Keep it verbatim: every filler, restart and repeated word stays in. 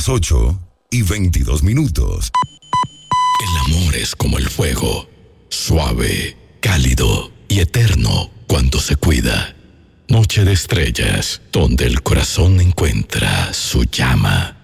las ocho y veintidós minutos. El amor es como el fuego, suave, cálido y eterno cuando se cuida. Noche de estrellas, donde el corazón encuentra su llama.